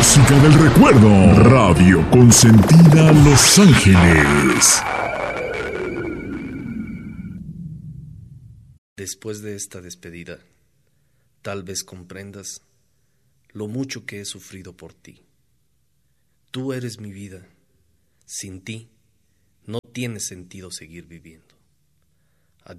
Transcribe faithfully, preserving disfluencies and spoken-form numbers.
música del recuerdo. Radio Consentida Los Ángeles. Después de esta despedida, tal vez comprendas lo mucho que he sufrido por ti. Tú eres mi vida. Sin ti, no tiene sentido seguir viviendo.